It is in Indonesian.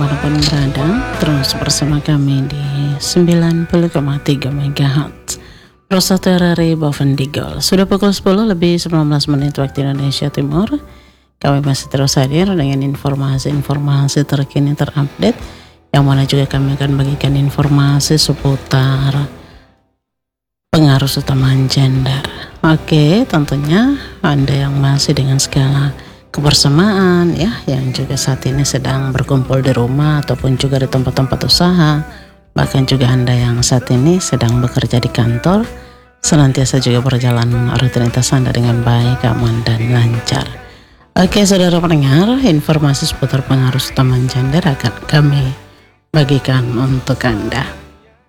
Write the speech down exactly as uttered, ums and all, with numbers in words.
dimanapun berada, terus bersama kami di sembilan puluh koma tiga megahertz Prostate Rari Bovendigol. Sudah pukul sepuluh lebih sembilan belas menit waktu Indonesia Timur. Kami masih terus hadir dengan informasi-informasi terkini terupdate, yang mana juga kami akan bagikan informasi seputar pengaruh utama gender. Oke, tentunya Anda yang masih dengan segala kebersamaan ya, yang juga saat ini sedang berkumpul di rumah ataupun juga di tempat-tempat usaha, bahkan juga Anda yang saat ini sedang bekerja di kantor, senantiasa juga berjalan rutinitas Anda dengan baik, aman dan lancar. Oke saudara pendengar, informasi seputar pengaruh utama gender akan kami bagikan untuk Anda.